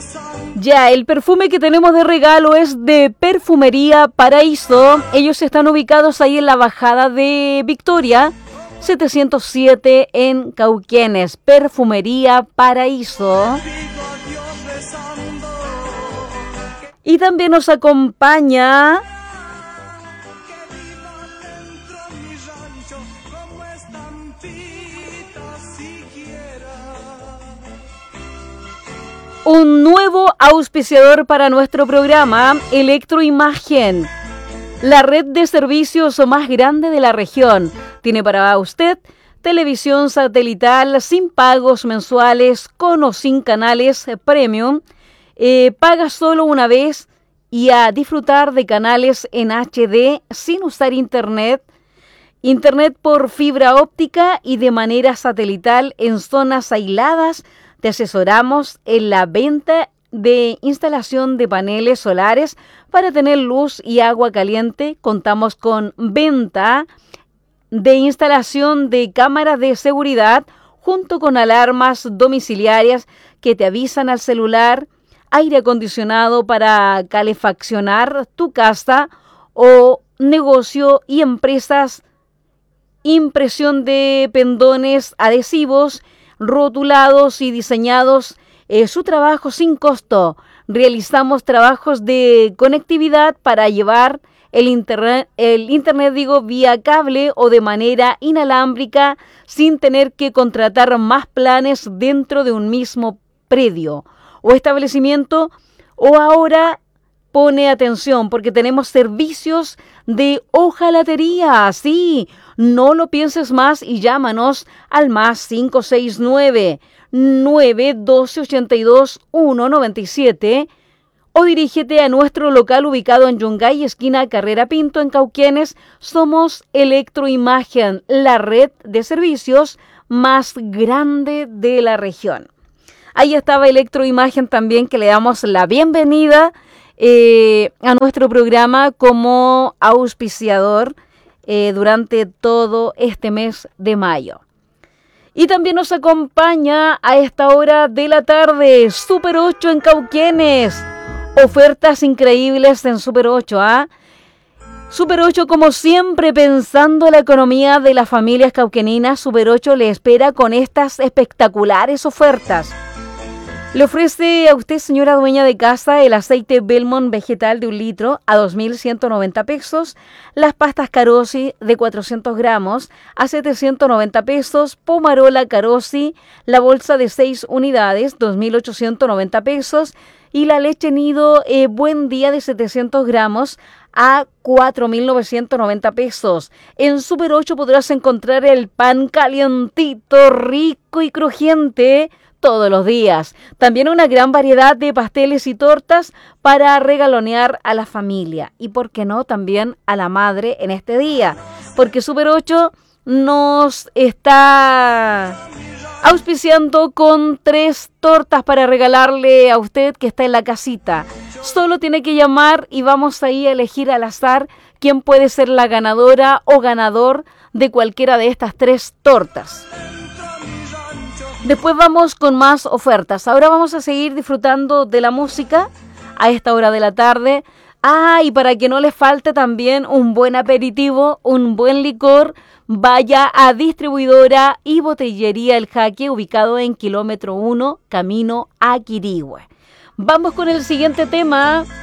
Ya, el perfume que tenemos de regalo es de Perfumería Paraíso. Ellos están ubicados ahí en la bajada de Victoria, 707 en Cauquenes. Perfumería Paraíso. Y también nos acompaña un nuevo auspiciador para nuestro programa, Electroimagen, la red de servicios más grande de la región. Tiene para usted televisión satelital sin pagos mensuales, con o sin canales premium. Paga solo una vez y a disfrutar de canales en HD sin usar internet por fibra óptica y de manera satelital en zonas aisladas. Te asesoramos en la venta de instalación de paneles solares para tener luz y agua caliente. Contamos con venta de instalación de cámaras de seguridad junto con alarmas domiciliarias que te avisan al celular, aire acondicionado para calefaccionar tu casa o negocio y empresas, impresión de pendones adhesivos, rotulados y diseñados, su trabajo sin costo. Realizamos trabajos de conectividad para llevar el internet vía cable o de manera inalámbrica sin tener que contratar más planes dentro de un mismo predio o establecimiento. O ahora pone atención porque tenemos servicios de hojalatería. Sí, no lo pienses más y llámanos al más 569-912-82-197 o dirígete a nuestro local ubicado en Yungay, esquina Carrera Pinto, en Cauquenes. Somos Electroimagen, la red de servicios más grande de la región. Ahí estaba Electroimagen también, que le damos la bienvenida a nuestro programa como auspiciador durante todo este mes de mayo. Y también nos acompaña a esta hora de la tarde Super 8 en Cauquenes. Ofertas increíbles en Super 8, Super 8, como siempre, pensando en la economía de las familias cauqueninas. Super 8 le espera con estas espectaculares ofertas. Le ofrece a usted, señora dueña de casa, el aceite Belmont vegetal de 1 litro a 2.190 pesos, las pastas Carosi de 400 gramos a 790 pesos, Pomarola Carosi, la bolsa de 6 unidades, 2.890 pesos, y la leche nido Buen Día de 700 gramos a 4.990 pesos. En Super 8 podrás encontrar el pan calientito, rico y crujiente todos los días. También una gran variedad de pasteles y tortas para regalonear a la familia. Y por qué no, también a la madre en este día. Porque Super 8 nos está auspiciando con 3 tortas para regalarle a usted que está en la casita. Solo tiene que llamar y vamos ahí a elegir al azar quién puede ser la ganadora o ganador de cualquiera de estas 3 tortas. Después vamos con más ofertas. Ahora vamos a seguir disfrutando de la música a esta hora de la tarde. Y para que no les falte también un buen aperitivo, un buen licor, vaya a Distribuidora y Botillería El Jaque, ubicado en kilómetro 1, camino a Quirihue. Vamos con el siguiente tema.